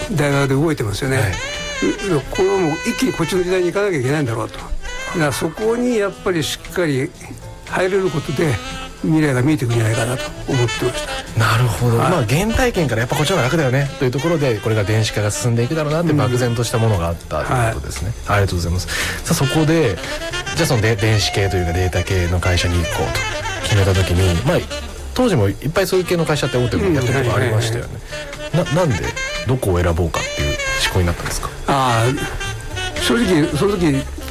大学で動いてますよね、はい、これはもう一気にこっちの時代に行かなきゃいけないんだろうと。だからそこにやっぱりしっかり入れることで未来が見えてくるんじゃないかなと思ってました。 なるほど、まあ原体験からやっぱこっちの方が楽だよねというところでこれが電子化が進んでいくだろうなって漠然としたものがあったということですね、ありがとうございます。さあそこでじゃあその電子系というかデータ系の会社に行こうと決めた時に、まあ当時もいっぱいそういう系の会社って大手もやってるとこありましたよね、なんでどこを選ぼうかっていう思考になったんですか？ 正直その時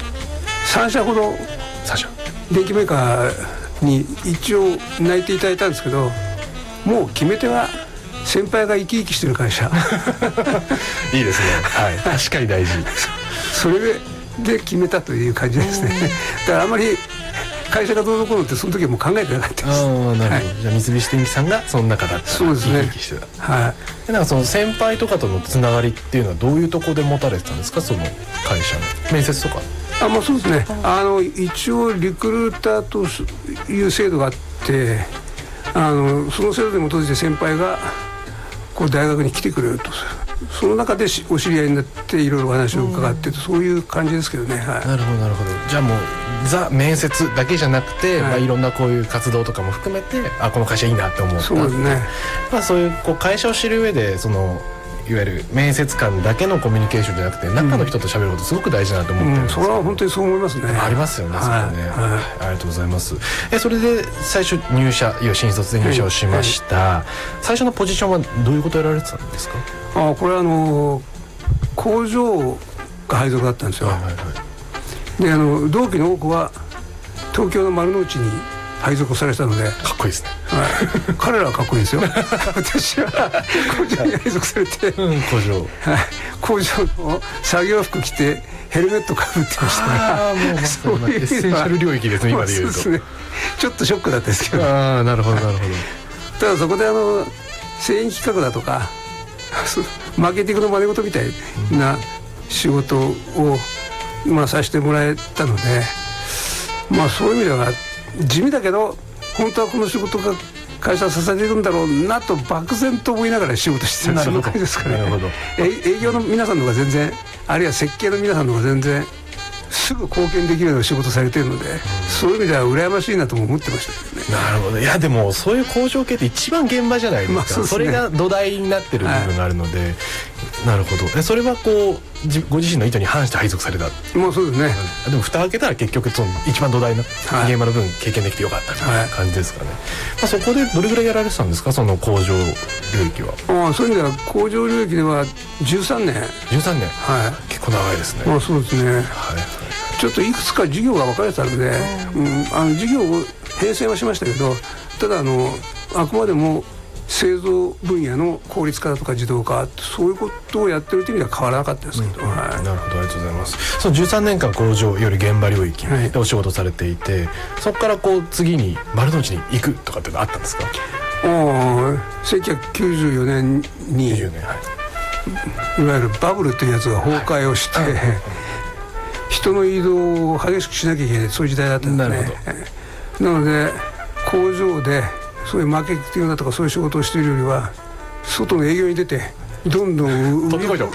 3社ほど電機メーカーに一応内定いただいたんですけど、もう決め手は先輩が生き生きしてる会社いいですね、はい、確かに大事それで決めたという感じですねだからあんまり会社がどうのこうのってその時はもう考えてなかったです。なるほど、はい、 じゃあ三菱電機さんがその中だったらそうですね、 生き生きしてた、はい、なんかその先輩とかとのつながりっていうのはどういうところで持たれてたんですか？その会社の面接とか。 まあそうですね、一応リクルーターという制度があって、その制度に基づいて先輩がこう大学に来てくれると、その中でお知り合いになっていろいろお話を伺ってと、そういう感じですけどね、はい、なるほどなるほど。じゃあもうザ面接だけじゃなくて、はい、いろんなこういう活動とかも含めてこの会社いいなって思った。 そうですね、 そういう会社を知る上でいわゆる面接官だけのコミュニケーションじゃなくて中の人と喋ることすごく大事だなと思ってるんですよ、 それは本当にそう思いますね。 ありますよね、それね、ありがとうございます。それで最初入社、新卒で入社をしました、最初のポジションはどういうことをやられてたんですか？ これは工場が配属だったんですよ、で同期の多くは東京の丸の内に配属されたので、 かっこいいですね、 彼らはかっこいいですよ私は工場に配属されて、工場の作業服着てヘルメットかぶってましたからもうそういうエッセンシャル領域ですね今で言うと。 そうですね、ちょっとショックだったですけど。 なるほどなるほど。 ただそこで製品企画だとかマーケティングの真似事みたいな仕事を、させてもらえたので、そういう意味では地味だけど本当はこの仕事が会社を支えていくんだろうなと漠然と思いながら仕事してた、その感じですかね。営業の皆さんの方が全然、あるいは設計の皆さんの方が全然すぐ貢献できるような仕事されてるので、そういう意味では羨ましいなとも思ってましたけどね。 なるほど。いやでもそういう工場系って一番現場じゃないですか、そうですね、それが土台になってる部分があるので、なるほど。それはご自身の意図に反して配属された。 そうですね。 でも蓋開けたら結局一番土台の現場の分経験できてよかったみたいな感じですかね、そこでどれぐらいやられてたんですか、その工場領域は。 そういう意味では工場領域では13年。 13年、結構長いですね。 そうですね、ちょっといくつか事業が分かれてたので、事業を編成はしましたけど、ただあくまでも製造分野の効率化とか自動化、そういうことをやってるという意味では変わらなかったですけど、なるほど、ありがとうございます。その13年間工場より現場領域でお仕事されていて、そこから次に丸の内に行くとかってあったんですか？1994年にいわゆるバブルというやつが崩壊をして、人の移動を激しくしなきゃいけない、そういう時代だったんですね。なので工場でそういうマーケティングだとかそういう仕事をしているよりは外の営業に出てどんどん取ってこいちゃ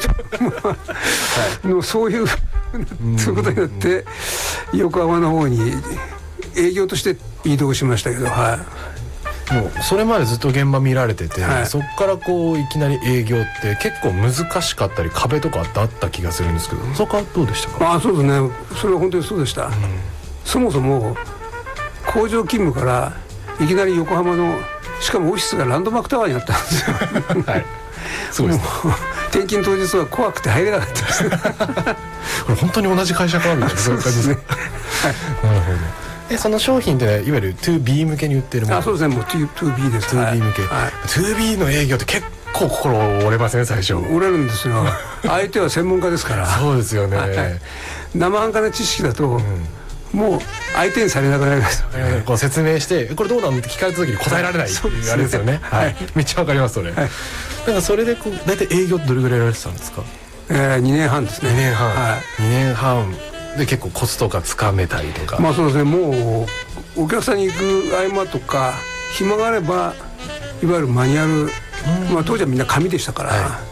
うそういうことになって横浜の方に営業として移動しましたけど、 もうそれまでずっと現場見られてて、そこからいきなり営業って結構難しかったり壁とかあった気がするんですけど、そこはどうでしたか？ そうですね、それは本当にそうでした、そもそも工場勤務からいきなり横浜の、しかもオフィスがランドマークタワーにあったんですよそうですね、転勤当日は怖くて入れなかったですこれ本当に同じ会社かみたいな、そういう感じですねなるほど。その商品っていわゆる 2B 向けに売ってるもの。 そうですね、もう 2B です。 2B 向け、2B の営業って結構心折れません？最初折れるんですよ相手は専門家ですからそうですよね、 生半可な知識だと、もう相手にされなくなります、 説明してこれどうなのって聞かれた時に答えられないっていうあれですよね。めっちゃわかりますそれ。それで大体営業どれぐらいやられてたんですか ？2年半ですね。 2年半で結構コツとかつかめたりとか。 そうですね、もうお客さんに行く合間とか暇があればいわゆるマニュアル、当時はみんな紙でしたから、